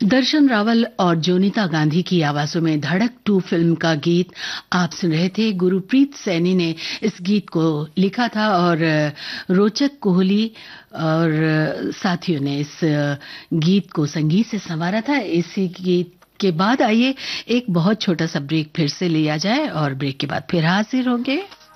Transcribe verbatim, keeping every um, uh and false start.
दर्शन रावल और जोनीता गांधी की आवाजों में धड़क टू फिल्म का गीत आप सुन रहे थे। गुरप्रीत सैनी ने इस गीत को लिखा था और रोचक कोहली और साथियों ने इस गीत को संगीत से संवारा था। इसी गीत के बाद आइए एक बहुत छोटा सा ब्रेक फिर से लिया जाए और ब्रेक के बाद फिर हाजिर होंगे।